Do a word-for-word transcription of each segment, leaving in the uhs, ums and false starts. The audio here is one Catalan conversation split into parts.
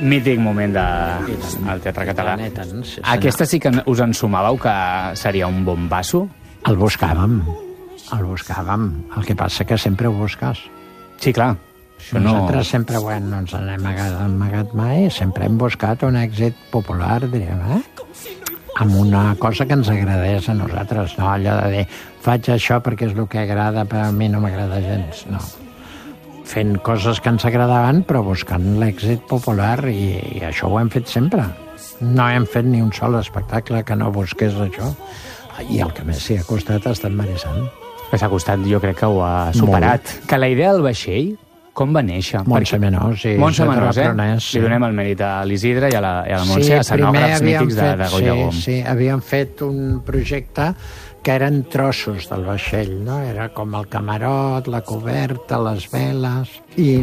Mític moment del de, Teatre Català. Aquesta sí que us en sumàveu que seria un bombasso? El buscàvem, el buscàvem. El que passa que sempre ho busques. Sí, clar. Això Nosaltres no... sempre bueno, no ens n'hem amagat, amagat mai, sempre hem buscat un èxit popular, diríem, eh? Amb una cosa que ens agradés a nosaltres, no allò de dir faig això perquè és el que agrada, però a mi no m'agrada gens, no. Fent coses que ens agradaven, però buscant l'èxit popular, i, i això ho hem fet sempre. No hem fet ni un sol espectacle que no busqués això. I el que més s'hi ha costat ha estat Marissant. Que s'ha costat, jo crec que ho ha superat. Molt. Que la idea del vaixell, com va néixer? Montse Menós, sí. Montse Menós, eh? Sí. Li donem el mèrit a l'Isidre i a la, i a la Montse, sí, escenògrafs mítics fet, de, de Goya Gom. Sí, sí, havíem fet un projecte que eren trossos del vaixell, no? Era com el camarot, la coberta, les veles, i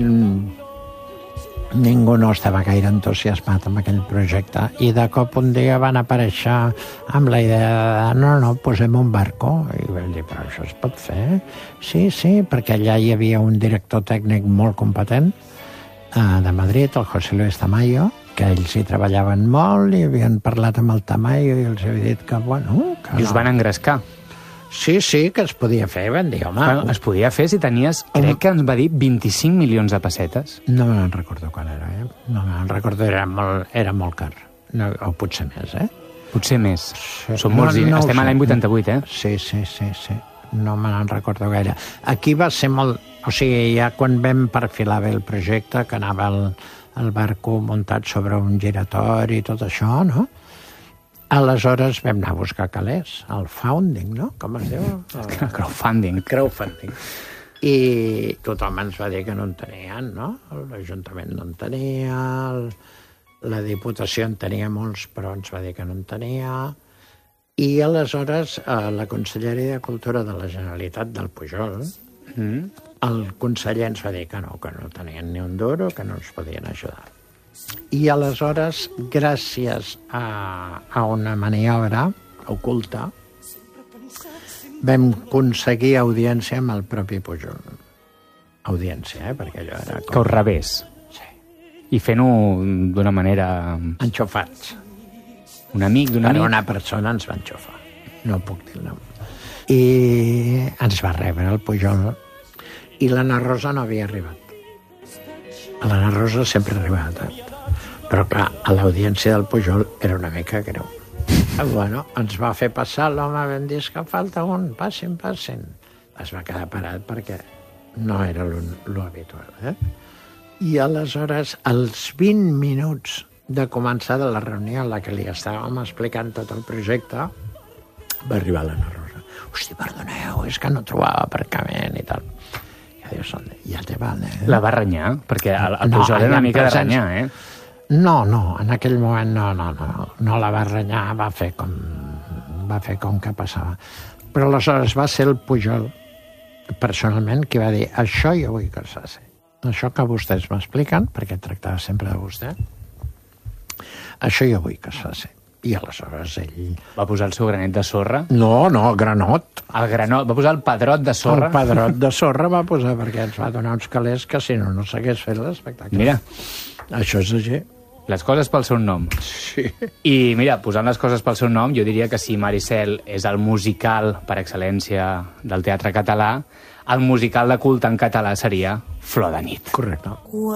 ningú no estava gaire entusiasmat amb aquell projecte. I de cop un dia van aparèixer amb la idea de no, no, posem un barco. I vam dir, però això es pot fer? Sí, sí, perquè allà hi havia un director tècnic molt competent eh, de Madrid, el José Luis Tamayo, que ells hi treballaven molt i havien parlat amb el Tamayo i els havia dit que, bueno... Que I us no. van engrescar. Sí, sí, que es podia fer, van dir, home... Bueno, es podia fer si tenies, crec que ens va dir, vint-i-cinc milions de pessetes. No me'n recordo quan era, eh? No me'n recordo, era molt, era molt car. No, o potser més, eh? Potser més. Sí. Som molts, no, no estem a l'any vuitanta-vuit, eh? Sí, sí, sí, sí. No me'n recordo gaire. Aquí va ser molt... O sigui, ja quan vam perfilar bé el projecte, que anava el, el barco muntat sobre un giratori i tot això, no? Aleshores vam anar a buscar calés, el founding, no? Com es diu? El crowdfunding. Crowdfunding. I tothom ens va dir que no en tenien, no? L'Ajuntament no en tenia, el, la Diputació en tenia molts, però ens va dir que no en tenia. I aleshores la Conselleria de Cultura de la Generalitat del Pujol, mm. el conseller ens va dir que no, que no tenien ni un duro, que no ens podien ajudar. I aleshores, gràcies a, a una maniobra oculta, vam aconseguir audiència amb el propi Pujol. Audiència, eh? Perquè allò era... Com... Que us rebés. Sí. I fent-ho d'una manera... Enxofats. Un amic d'un amic? Per una persona ens va enxofar. No puc dir el nom. I ens va rebre el Pujol. I l'Anna Rosa no havia arribat. L'Anna Rosa sempre arribava tard. Però, clar, a l'audiència del Pujol era una mica greu. Bueno, ens va fer passar l'home, vam dir que falta un, passin, passin. Es va quedar parat perquè no era l'habitual, eh? I aleshores, als vint minuts de començar de la reunió en la que li estàvem explicant tot el projecte, va arribar l'Anna Rosa. Hosti, perdoneu, és que no trobava aparcament i tal. Ja dius, ja te vale, eh? La va renyar? Perquè el, el Pujol no, era una mica presents... de renyar, eh? No, no, en aquell moment no, no, no, no la va renyar, va fer com, va fer com que passava. Però aleshores va ser el Pujol, personalment, qui va dir, això jo vull que es faci. Això que vostès m'expliquen, perquè tractava sempre de vostè, això jo vull que es faci. I aleshores ell... Va posar el seu granet de sorra? No, no, el granot. El granot, va posar el pedrot de sorra? El pedrot de sorra va posar, perquè ens va donar uns calés que si no, no s'hagués fet l'espectacle. Mira. Això és així. Les coses pel seu nom. Sí. I mira, posant les coses pel seu nom, jo diria que si Maricel és el musical per excel·lència del teatre català, el musical de culte en català seria Flor de nit. Correcte.